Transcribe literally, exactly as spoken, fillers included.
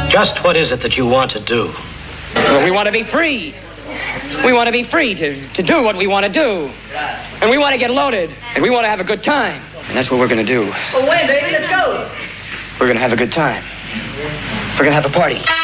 Just what is it that you want to do? Well, we want to be free. We want to be free to, to do what we want to do. And we want to get loaded. And we want to have a good time. And that's what we're going to do. Well, when, baby? Let's go. We're going to have a good time. We're going to have a party.